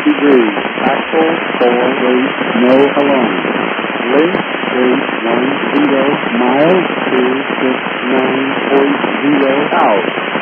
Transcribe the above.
degrees. Axle 4, wait, no alone. Length 810 miles, 269.0 out.